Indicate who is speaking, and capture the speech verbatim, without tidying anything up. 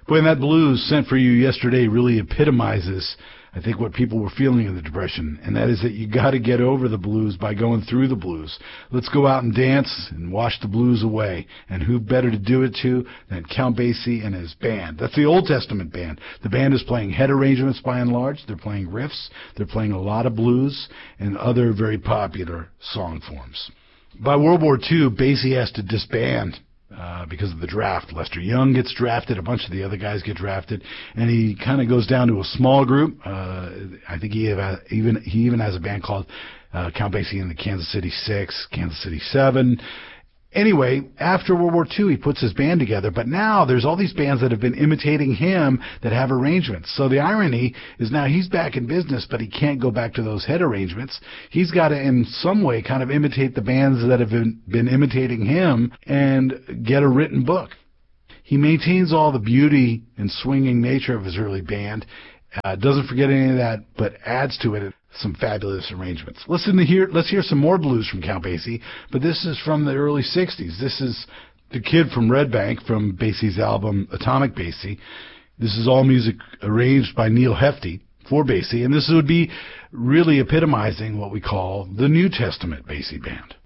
Speaker 1: Boy, and that blues sent for you yesterday really epitomizes, I think, what people were feeling in the Depression, and that is that you got to get over the blues by going through the blues. Let's go out and dance and wash the blues away. And who better to do it to than Count Basie and his band? That's the Old Testament band. The band is playing head arrangements by and large. They're playing riffs. They're playing a lot of blues and other very popular song forms. By World War Two, Basie has to disband. Uh, because of the draft. Lester Young gets drafted, a bunch of the other guys get drafted, and he kind of goes down to a small group. Uh, I think he have, even he even has a band called uh, Count Basie and the Kansas City Six, Kansas City Seven. Anyway, after World War Two, he puts his band together, but now there's all these bands that have been imitating him that have arrangements. So the irony is now he's back in business, but he can't go back to those head arrangements. He's got to, in some way, kind of imitate the bands that have been, been imitating him and get a written book. He maintains all the beauty and swinging nature of his early band, uh, doesn't forget any of that, but adds to it some fabulous arrangements. Listen to hear, let's hear some more blues from Count Basie, but this is from the early sixties. This is the kid from Red Bank from Basie's album Atomic Basie. This is all music arranged by Neil Hefti for Basie, and this would be really epitomizing what we call the New Testament Basie Band.